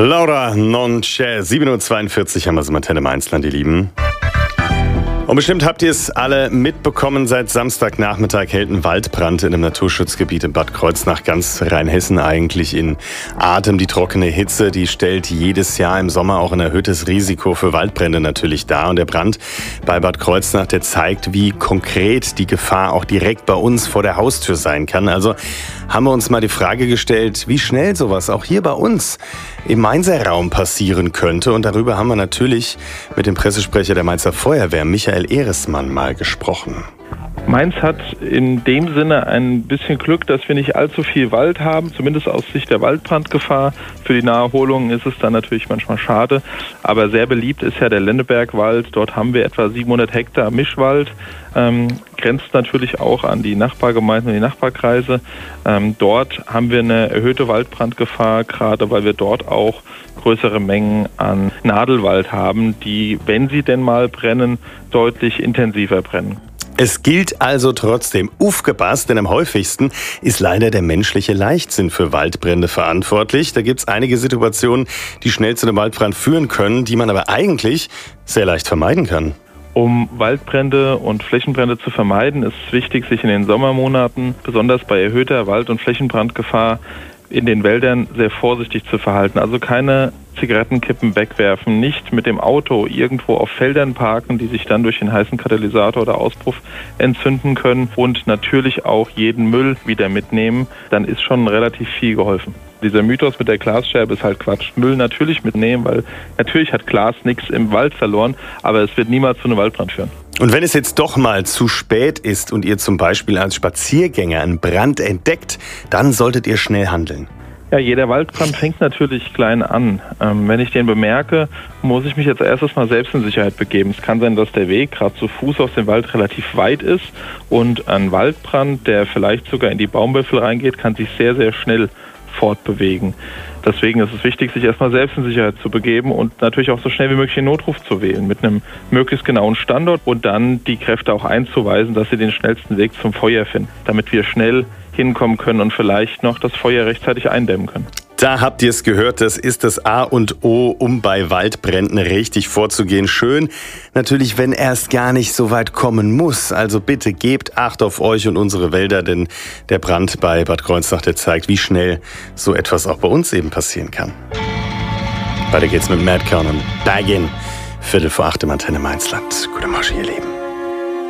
Laura non c'è, 7:42 Uhr haben wir es im Antenne Mainzland, ihr Lieben. Und bestimmt habt ihr es alle mitbekommen, seit Samstagnachmittag hält ein Waldbrand in einem Naturschutzgebiet in Bad Kreuznach, ganz Rheinhessen eigentlich, in Atem. Die trockene Hitze, die stellt jedes Jahr im Sommer auch ein erhöhtes Risiko für Waldbrände natürlich dar. Und der Brand bei Bad Kreuznach, der zeigt, wie konkret die Gefahr auch direkt bei uns vor der Haustür sein kann. Also haben wir uns mal die Frage gestellt, wie schnell sowas auch hier bei uns im Mainzer Raum passieren könnte. Und darüber haben wir natürlich mit dem Pressesprecher der Mainzer Feuerwehr, Michael Ehresmann, mal gesprochen. Mainz hat in dem Sinne ein bisschen Glück, dass wir nicht allzu viel Wald haben, zumindest aus Sicht der Waldbrandgefahr. Für die Naherholung ist es dann natürlich manchmal schade, aber sehr beliebt ist ja der Lennebergwald. Dort haben wir etwa 700 Hektar Mischwald, grenzt natürlich auch an die Nachbargemeinden und die Nachbarkreise. Dort haben wir eine erhöhte Waldbrandgefahr, gerade weil wir dort auch größere Mengen an Nadelwald haben, die, wenn sie denn mal brennen, deutlich intensiver brennen. Es gilt also trotzdem, aufgepasst, denn am häufigsten ist leider der menschliche Leichtsinn für Waldbrände verantwortlich. Da gibt es einige Situationen, die schnell zu einem Waldbrand führen können, die man aber eigentlich sehr leicht vermeiden kann. Um Waldbrände und Flächenbrände zu vermeiden, ist es wichtig, sich in den Sommermonaten, besonders bei erhöhter Wald- und Flächenbrandgefahr, in den Wäldern sehr vorsichtig zu verhalten. Also keine Zigarettenkippen wegwerfen, nicht mit dem Auto irgendwo auf Feldern parken, die sich dann durch den heißen Katalysator oder Auspuff entzünden können, und natürlich auch jeden Müll wieder mitnehmen. Dann ist schon relativ viel geholfen. Dieser Mythos mit der Glasscherbe ist halt Quatsch. Müll natürlich mitnehmen, weil natürlich hat Glas nichts im Wald verloren, aber es wird niemals zu einem Waldbrand führen. Und wenn es jetzt doch mal zu spät ist und ihr zum Beispiel als Spaziergänger einen Brand entdeckt, dann solltet ihr schnell handeln. Ja, jeder Waldbrand fängt natürlich klein an. Wenn ich den bemerke, muss ich mich als erstes mal selbst in Sicherheit begeben. Es kann sein, dass der Weg gerade zu Fuß aus dem Wald relativ weit ist, und ein Waldbrand, der vielleicht sogar in die Baumwipfel reingeht, kann sich sehr, sehr schnell fortbewegen. Deswegen ist es wichtig, sich erstmal selbst in Sicherheit zu begeben und natürlich auch so schnell wie möglich den Notruf zu wählen mit einem möglichst genauen Standort und dann die Kräfte auch einzuweisen, dass sie den schnellsten Weg zum Feuer finden, damit wir schnell hinkommen können und vielleicht noch das Feuer rechtzeitig eindämmen können. Da habt ihr es gehört, das ist das A und O, um bei Waldbränden richtig vorzugehen. Schön, natürlich, wenn erst gar nicht so weit kommen muss. Also bitte gebt Acht auf euch und unsere Wälder, denn der Brand bei Bad Kreuznach, der zeigt, wie schnell so etwas auch bei uns eben passieren kann. Weiter geht's mit Madcon und Baggin. 7:45 im Antenne Mainzland. Gute Masche, ihr Lieben.